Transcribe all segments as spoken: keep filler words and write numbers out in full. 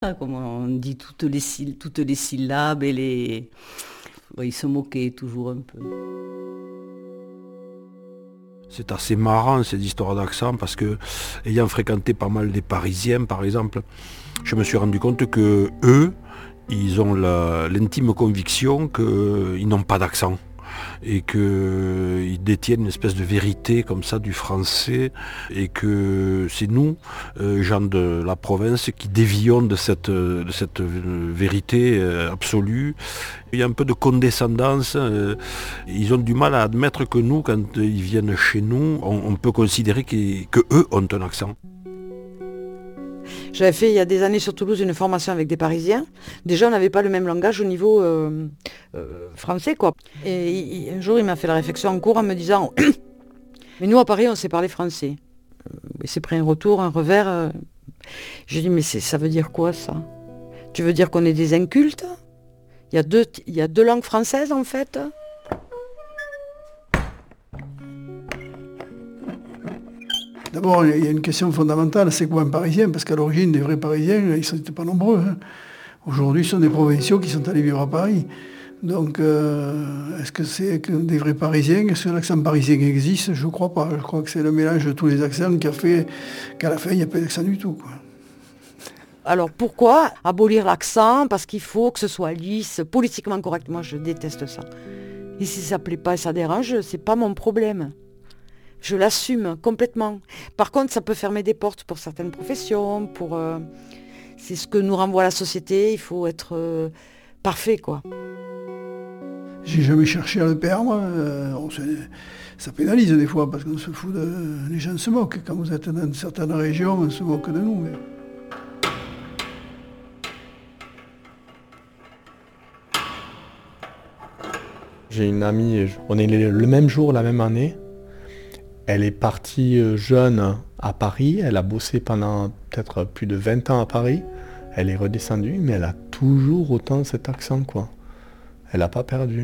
Ah, comme on dit toutes les, syll- toutes les syllabes et les... Ouais, il se moquait toujours un peu. C'est assez marrant ces histoires d'accent parce que, ayant fréquenté pas mal des Parisiens par exemple, je me suis rendu compte que eux, ils ont la- l'intime conviction qu'ils n'ont pas d'accent et qu'ils détiennent une espèce de vérité comme ça du français et que c'est nous, euh, gens de la province, qui dévions de cette, de cette vérité euh, absolue. Il y a un peu de condescendance. euh, Ils ont du mal à admettre que nous, quand ils viennent chez nous, on, on peut considérer qu'ils- que eux ont un accent. J'avais fait il y a des années sur Toulouse une formation avec des Parisiens. Déjà, on n'avait pas le même langage au niveau euh, euh, français, quoi. Et il- un jour, il m'a fait la réflexion en cours en me disant, mais nous à Paris, on sait parler français. Il s'est pris un retour, un revers. euh. Je lui ai dit, mais c'est- ça veut dire quoi ça? Tu veux dire qu'on est des incultes? Il y a deux, il y a deux langues françaises en fait. D'abord, il y a une question fondamentale, c'est quoi un Parisien? Parce qu'à l'origine, les vrais Parisiens, ils n'étaient pas nombreux, hein. Aujourd'hui, ce sont des provinciaux qui sont allés vivre à Paris. Donc, euh, est-ce que c'est que des vrais Parisiens? Est-ce que l'accent parisien existe? Je ne crois pas. Je crois que c'est le mélange de tous les accents qui a fait qu'à la fin, il n'y a pas d'accent du tout, quoi. Alors pourquoi abolir l'accent? Parce qu'il faut que ce soit lisse, politiquement correct. Moi, je déteste ça. Et si ça ne plaît pas et ça dérange, c'est pas mon problème. Je l'assume complètement. Par contre, ça peut fermer des portes pour certaines professions, pour... euh, c'est ce que nous renvoie la société, il faut être euh, parfait, quoi. J'ai jamais cherché à le perdre. euh, on se- ça pénalise des fois parce qu'on se fout de... Les gens se moquent. Quand vous êtes dans certaines régions, on se moque de nous. Mais... J'ai une amie, on est nés le même jour, la même année. Elle est partie euh, jeune à Paris, elle a bossé pendant peut-être plus de vingt ans à Paris. Elle est redescendue, mais elle a toujours autant cet accent, quoi. Elle n'a pas perdu.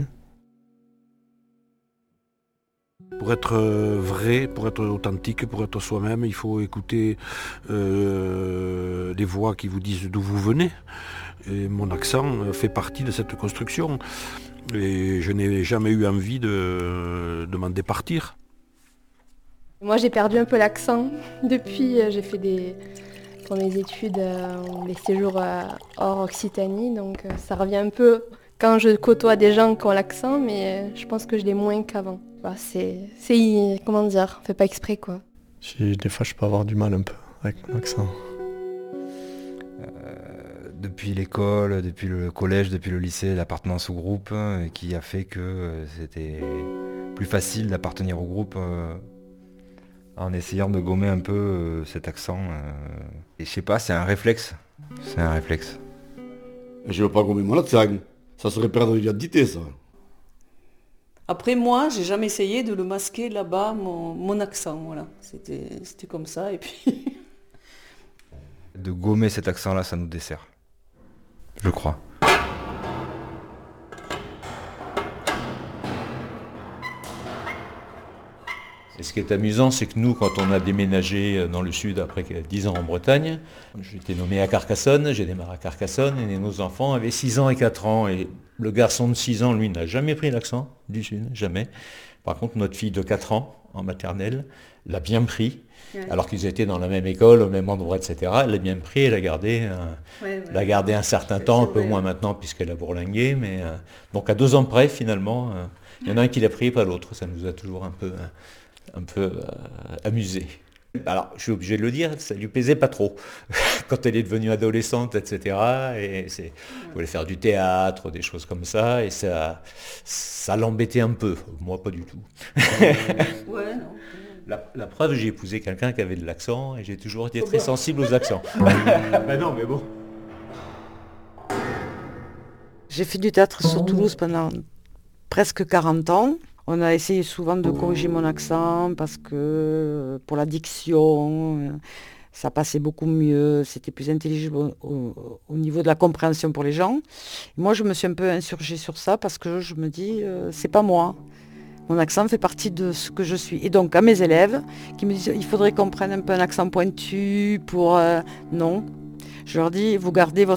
Pour être euh, vrai, pour être authentique, pour être soi-même, il faut écouter euh, les voix qui vous disent d'où vous venez. Et mon accent euh, fait partie de cette construction. Et je n'ai jamais eu envie de, de m'en départir. Moi, j'ai perdu un peu l'accent depuis. euh, J'ai fait des, pour mes études, euh, des séjours euh, hors Occitanie, donc euh, ça revient un peu quand je côtoie des gens qui ont l'accent, mais euh, je pense que je l'ai moins qu'avant. Bah, c'est, c'est, comment dire, on fait pas exprès, quoi. J'ai- Des fois, je peux avoir du mal un peu avec mon accent. Euh, depuis l'école, depuis le collège, depuis le lycée, l'appartenance au groupe, euh, qui a fait que euh, c'était plus facile d'appartenir au groupe euh, en essayant de gommer un peu euh, cet accent. euh. Et je sais pas, c'est un réflexe. C'est un réflexe. Je veux pas gommer mon accent. Ça serait perdre l'identité, ça. Après, moi, j'ai jamais essayé de le masquer là-bas, mon, mon accent, voilà. C'était, c'était comme ça, et puis... De gommer cet accent-là, ça nous dessert. Je crois. Et ce qui est amusant, c'est que nous, quand on a déménagé dans le sud après dix ans en Bretagne, j'ai été nommé à Carcassonne, j'ai démarré à Carcassonne, et nos enfants avaient six ans et quatre ans. Et le garçon de six ans, lui, n'a jamais pris l'accent du sud, jamais. Par contre, notre fille de quatre ans, en maternelle, l'a bien pris, ouais. Alors qu'ils étaient dans la même école, au même endroit, et cetera. Elle l'a bien pris, elle l'a gardé, un, ouais, ouais. l'a gardé un certain c'est temps, un peu vrai. Moins maintenant, puisqu'elle a bourlingué. Mais, euh, donc à deux ans près, finalement, euh, il y en a un qui l'a pris et pas l'autre. Ça nous a toujours un peu... Euh, un peu euh, amusée. Alors, je suis obligé de le dire, ça lui plaisait pas trop. Quand elle est devenue adolescente, et cetera. Et c'est, elle voulait faire du théâtre, des choses comme ça, et ça, ça l'embêtait un peu. Moi, pas du tout. Ouais, non. La, la preuve, j'ai épousé quelqu'un qui avait de l'accent, et j'ai toujours été très sensible aux accents. Ben non, mais bon. J'ai fait du théâtre sur Toulouse pendant presque quarante ans. On a essayé souvent de corriger mon accent parce que pour la diction, ça passait beaucoup mieux, c'était plus intelligible au, au, au niveau de la compréhension pour les gens. Et moi, je me suis un peu insurgée sur ça parce que je me dis, euh, c'est pas moi. Mon accent fait partie de ce que je suis. Et donc, à mes élèves qui me disent, il faudrait qu'on prenne un peu un accent pointu pour... Euh, non. Je leur dis, vous gardez votre